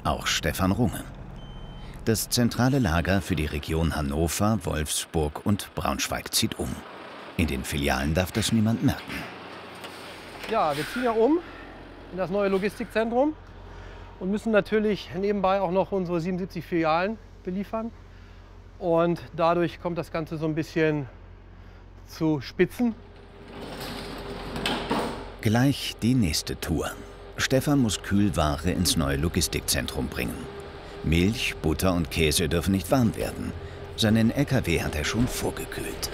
auch Stefan Runge. Das zentrale Lager für die Region Hannover, Wolfsburg und Braunschweig zieht um. In den Filialen darf das niemand merken. Ja, wir ziehen ja um in das neue Logistikzentrum und müssen natürlich nebenbei auch noch unsere 77 Filialen beliefern. Und dadurch kommt das Ganze so ein bisschen zu Spitzen. Gleich die nächste Tour. Stefan muss Kühlware ins neue Logistikzentrum bringen. Milch, Butter und Käse dürfen nicht warm werden. Seinen LKW hat er schon vorgekühlt.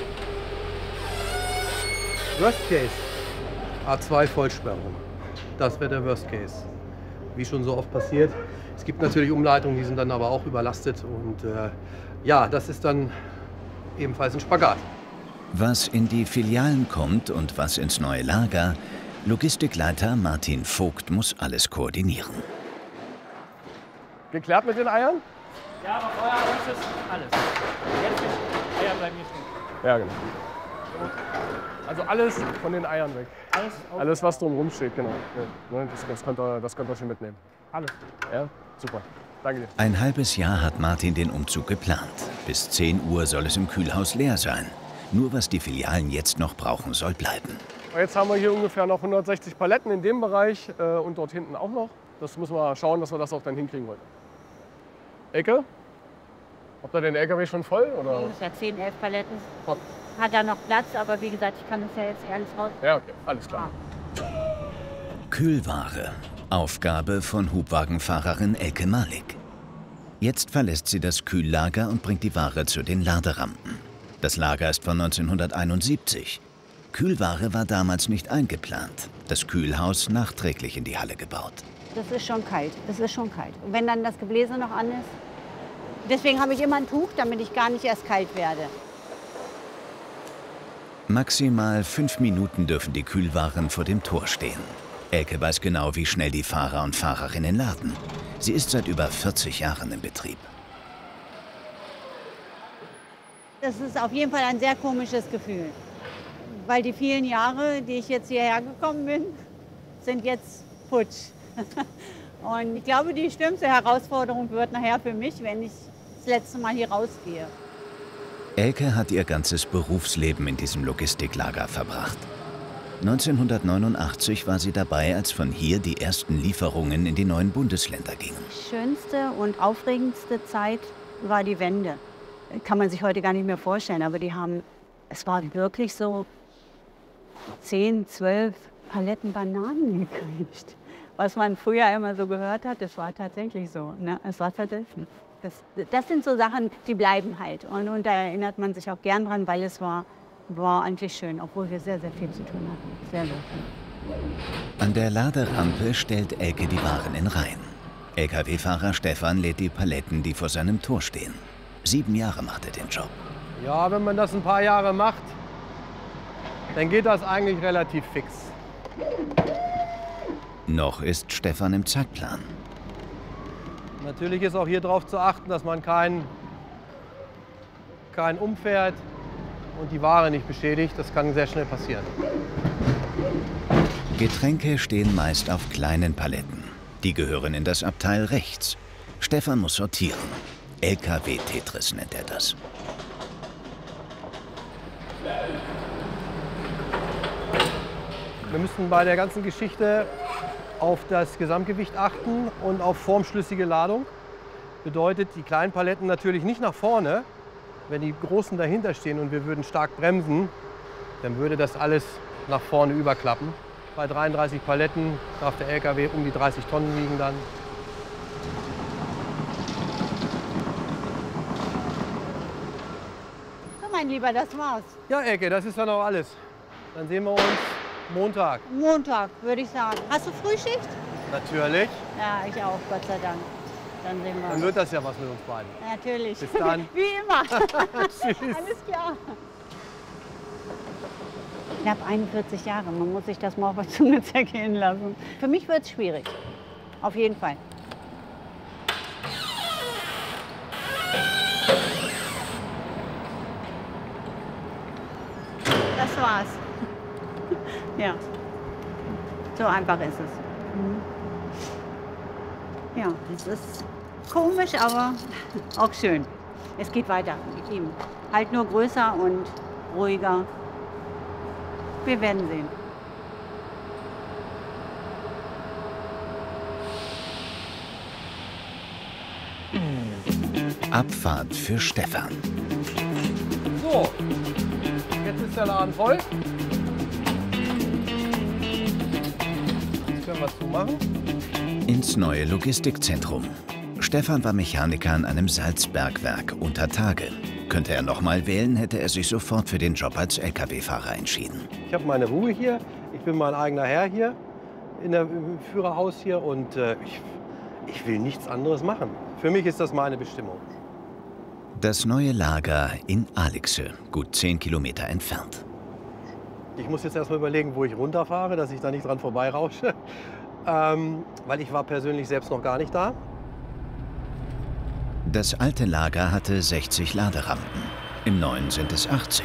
Worst Case, A2 Vollsperrung. Das wäre der Worst Case. Wie schon so oft passiert. Es gibt natürlich Umleitungen, die sind dann aber auch überlastet. Und ja, das ist dann ebenfalls ein Spagat. Was in die Filialen kommt und was ins neue Lager, Logistikleiter Martin Vogt muss alles koordinieren. Geklärt mit den Eiern? Ja, aber vorher ist alles. Jetzt nicht. Eier bleiben hier stehen. Ja, genau. Also alles von den Eiern weg. Alles was drumherum steht, genau. Ja, das könnt ihr schon mitnehmen. Alles. Ja, super. Danke dir. Ein halbes Jahr hat Martin den Umzug geplant. Bis 10 Uhr soll es im Kühlhaus leer sein. Nur was die Filialen jetzt noch brauchen, soll bleiben. Jetzt haben wir hier ungefähr noch 160 Paletten in dem Bereich und dort hinten auch noch. Das müssen wir schauen, dass wir das auch dann hinkriegen wollen. Ecke? Habt ihr den LKW schon voll? Oder? Ungefähr 10, 11 Paletten. Hat da noch Platz, aber wie gesagt, ich kann das ja jetzt alles raus. Ja, okay, alles klar. Kühlware. Aufgabe von Hubwagenfahrerin Elke Malik. Jetzt verlässt sie das Kühllager und bringt die Ware zu den Laderampen. Das Lager ist von 1971. Kühlware war damals nicht eingeplant. Das Kühlhaus nachträglich in die Halle gebaut. Das ist schon kalt, das ist schon kalt. Und wenn dann das Gebläse noch an ist. Deswegen habe ich immer ein Tuch, damit ich gar nicht erst kalt werde. Maximal 5 Minuten dürfen die Kühlwaren vor dem Tor stehen. Elke weiß genau, wie schnell die Fahrer und Fahrerinnen laden. Sie ist seit über 40 Jahren im Betrieb. Das ist auf jeden Fall ein sehr komisches Gefühl. Weil die vielen Jahre, die ich jetzt hierher gekommen bin, sind jetzt futsch. Und ich glaube, die schlimmste Herausforderung wird nachher für mich, wenn ich das letzte Mal hier rausgehe. Elke hat ihr ganzes Berufsleben in diesem Logistiklager verbracht. 1989 war sie dabei, als von hier die ersten Lieferungen in die neuen Bundesländer gingen. Die schönste und aufregendste Zeit war die Wende. Kann man sich heute gar nicht mehr vorstellen, aber es war wirklich so 10, 12 Paletten Bananen gekriegt. Was man früher immer so gehört hat, das war tatsächlich so. Ne? Es war verdelfen. Das sind so Sachen, die bleiben halt. Und da erinnert man sich auch gern dran, weil es war eigentlich schön, obwohl wir sehr, sehr viel zu tun hatten. Sehr, sehr viel. An der Laderampe stellt Elke die Waren in Reihen. Lkw-Fahrer Stefan lädt die Paletten, die vor seinem Tor stehen. 7 Jahre macht er den Job. Ja, wenn man das ein paar Jahre macht, dann geht das eigentlich relativ fix. Noch ist Stefan im Zeitplan. Natürlich ist auch hier darauf zu achten, dass man kein umfährt und die Ware nicht beschädigt. Das kann sehr schnell passieren. Getränke stehen meist auf kleinen Paletten. Die gehören in das Abteil rechts. Stefan muss sortieren. LKW-Tetris nennt er das. Wir müssen bei der ganzen Geschichte auf das Gesamtgewicht achten und auf formschlüssige Ladung. Bedeutet, die kleinen Paletten natürlich nicht nach vorne. Wenn die großen dahinter stehen und wir würden stark bremsen, dann würde das alles nach vorne überklappen. Bei 33 Paletten darf der LKW um die 30 Tonnen wiegen dann. So, mein Lieber, das war's. Ja, Elke, das ist dann auch alles. Dann sehen wir uns Montag. Montag, würde ich sagen. Hast du Frühschicht? Natürlich. Ja, ich auch, Gott sei Dank. Dann sehen wir Dann uns. wird das ja was mit uns beiden. Natürlich. Bis dann. Wie immer. Tschüss. Alles klar. Knapp 41 Jahre, man muss sich das mal auf der Zunge zergehen lassen. Für mich wird es schwierig, auf jeden Fall. Das war's. Ja, so einfach ist es. Ja, es ist komisch, aber auch schön. Es geht weiter mit ihm. Halt nur größer und ruhiger. Wir werden sehen. Abfahrt für Stefan. So, jetzt ist der Laden voll. Jetzt können wir es zumachen. Ins neue Logistikzentrum. Stefan war Mechaniker an einem Salzbergwerk unter Tage. Könnte er noch mal wählen, hätte er sich sofort für den Job als Lkw-Fahrer entschieden. Ich habe meine Ruhe hier. Ich bin mein eigener Herr hier im Führerhaus hier und ich will nichts anderes machen. Für mich ist das meine Bestimmung. Das neue Lager in Alixe, gut 10 Kilometer entfernt. Ich muss jetzt erst mal überlegen, wo ich runterfahre, dass ich da nicht dran vorbeirausche. Weil ich war persönlich selbst noch gar nicht da. Das alte Lager hatte 60 Laderampen. Im neuen sind es 80.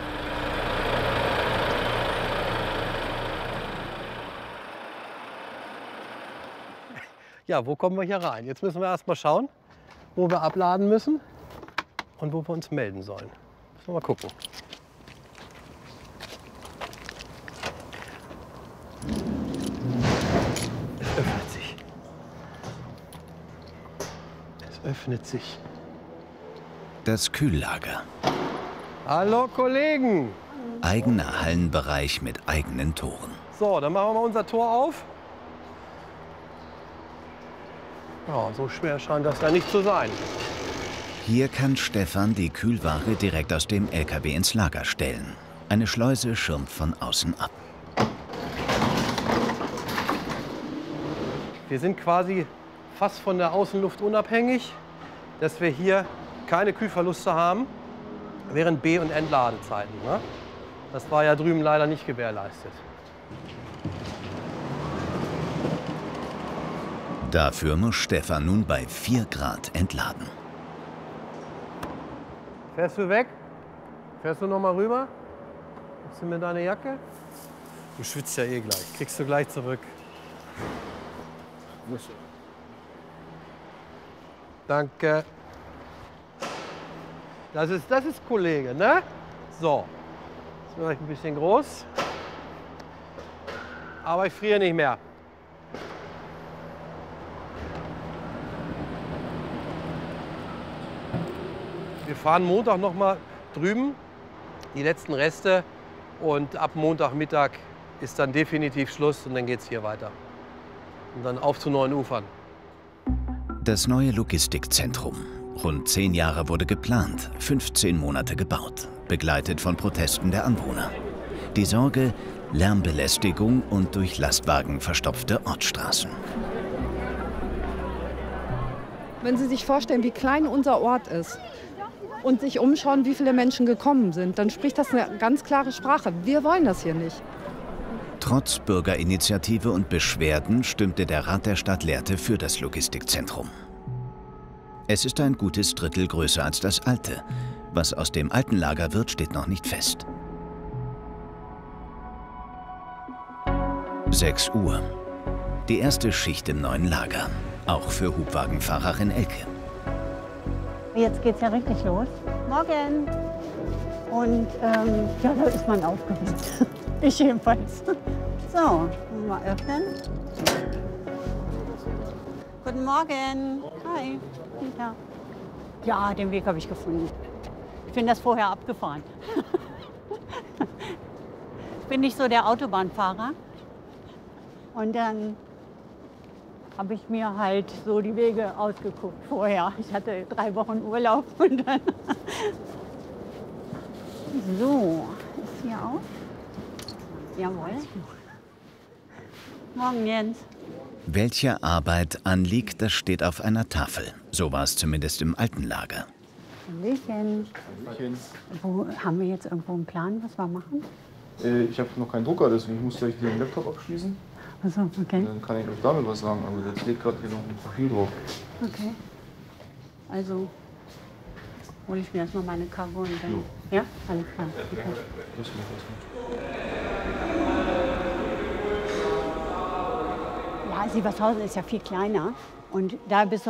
Ja, wo kommen wir hier rein? Jetzt müssen wir erst mal schauen, wo wir abladen müssen und wo wir uns melden sollen. Müssen wir mal gucken. Es öffnet sich. Es öffnet sich. Das Kühllager. Hallo Kollegen! Eigener Hallenbereich mit eigenen Toren. So, dann machen wir mal unser Tor auf. Ja, so schwer scheint das ja nicht zu sein. Hier kann Stefan die Kühlware direkt aus dem LKW ins Lager stellen. Eine Schleuse schirmt von außen ab. Wir sind quasi fast von der Außenluft unabhängig, dass wir hier keine Kühlverluste haben während B- und Entladezeiten. Ne? Das war ja drüben leider nicht gewährleistet. Dafür muss Stefan nun bei 4 Grad entladen. Fährst du weg? Fährst du noch mal rüber? Gibst du mir deine Jacke? Du schwitzt ja eh gleich. Kriegst du gleich zurück. Danke. Das ist Kollege, ne? So. Ist vielleicht ein bisschen groß. Aber ich friere nicht mehr. Wir fahren Montag noch mal drüben, die letzten Reste. Und ab Montagmittag ist dann definitiv Schluss und dann geht es hier weiter. Und dann auf zu neuen Ufern. Das neue Logistikzentrum. Rund 10 Jahre wurde geplant, 15 Monate gebaut, begleitet von Protesten der Anwohner. Die Sorge: Lärmbelästigung und durch Lastwagen verstopfte Ortsstraßen. Wenn Sie sich vorstellen, wie klein unser Ort ist und sich umschauen, wie viele Menschen gekommen sind, dann spricht das eine ganz klare Sprache. Wir wollen das hier nicht. Trotz Bürgerinitiative und Beschwerden stimmte der Rat der Stadt Lehrte für das Logistikzentrum. Es ist ein gutes Drittel größer als das alte. Was aus dem alten Lager wird, steht noch nicht fest. 6 Uhr. Die erste Schicht im neuen Lager. Auch für Hubwagenfahrerin Elke. Jetzt geht's ja richtig los. Morgen. Und ja, da ist man aufgeregt. Ich jedenfalls. So, mal öffnen. Guten Morgen. Hi. Ja. Ja, den Weg habe ich gefunden. Ich bin das vorher abgefahren. Ich bin nicht so der Autobahnfahrer. Und dann habe ich mir halt so die Wege ausgeguckt vorher. Ich hatte 3 Wochen Urlaub und dann. So, ist hier auf? Jawohl. Morgen, Jens. Welche Arbeit anliegt, das steht auf einer Tafel. So war es zumindest im alten Lager. Hallöchen. Wo, haben wir jetzt irgendwo einen Plan, was wir machen? Ich habe noch keinen Drucker, deswegen muss ich den Laptop abschließen. Achso, okay. Dann kann ich euch damit was sagen, aber jetzt steht gerade hier noch ein Profil drauf. Okay. Also hole ich mir erstmal meine Kargo und dann. Jo. Ja, alles klar. Okay. Das ist Ja, Sievershausen ist ja viel kleiner. Und da bis